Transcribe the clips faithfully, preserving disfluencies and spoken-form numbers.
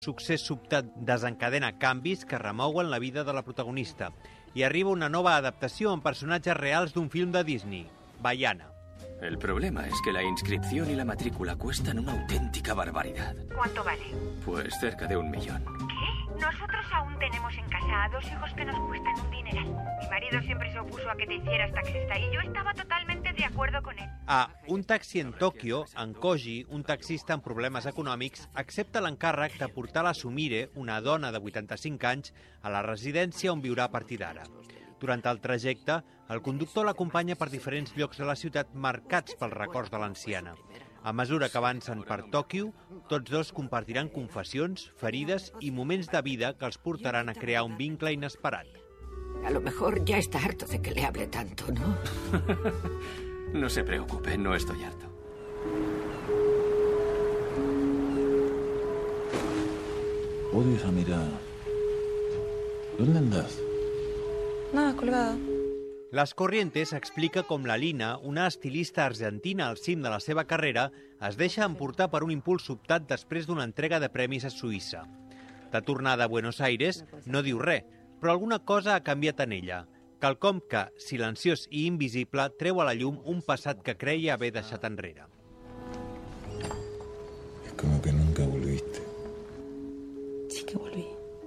Succés sobtat desencadena canvis que remouen la vida de la protagonista i arriba una nova adaptació amb personatges reals d'un film de Disney, Vaiana. El problema es que la inscripción y la matrícula cuestan una auténtica barbaridad. ¿Cuánto vale? Pues cerca de un millón. ¿Qué? Nosotros aún tenemos en casa a dos hijos que nos cuestan un dineral. Mi marido siempre se opuso a que te hicieras taxista y yo estaba totalmente de acuerdo con él. A Un taxi en Tòquio, en Koji, un taxista amb problemes econòmics, accepta l'encàrrec de portar la Sumire, una dona de vuitanta-cinc anys, a la residència on viurà a partir d'ara. Durant el trajecte, el conductor l'acompanya per diferents llocs de la ciutat marcats pels records de l'anciana. A mesura que avancen per Tòquio, tots dos compartiran confessions, ferides i moments de vida que els portaran a crear un vincle inesperat. A lo mejor ya está harto de que le hable tanto, ¿no? No se preocupe, no estoy harto. Odio esa mirada. ¿Dónde andas? Nada, colgada. Las Corrientes explica com la Lina, una estilista argentina al cim de la seva carrera, es deixa emportar per un impuls sobtat després d'una entrega de premis a Suïssa. De tornada a Buenos Aires, no diu res, però alguna cosa ha canviat en ella. Quelcom que, silenciós i invisible, treu a la llum un passat que creia haver deixat enrere. Es como que nunca volviste. Sí que volví.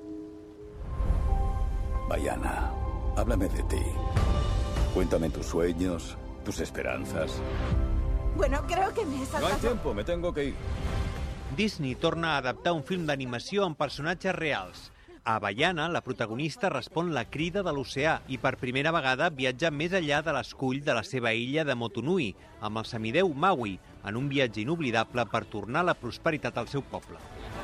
Vaiana, háblame de ti. Cuéntame tus sueños, tus esperanzas. Bueno, creo que me he No saltado... hay tiempo, me tengo que ir. Disney torna a adaptar un film d'animació amb personatges reals. A Vaiana, la protagonista respon la crida de l'oceà i per primera vegada viatja més enllà de l'escull de la seva illa de Motunui, amb el semidéu Maui, en un viatge inoblidable per tornar la prosperitat al seu poble.